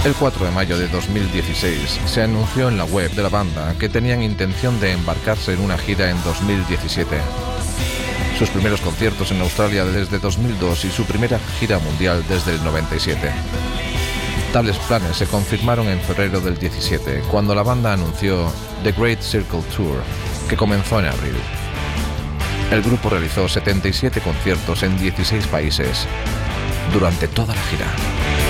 El 4 de mayo de 2016 se anunció en la web de la banda que tenían intención de embarcarse en una gira en 2017. Sus primeros conciertos en Australia desde 2002 y su primera gira mundial desde el 97. Tales planes se confirmaron en febrero del 17, cuando la banda anunció The Great Circle Tour, que comenzó en abril. El grupo realizó 77 conciertos en 16 países durante toda la gira.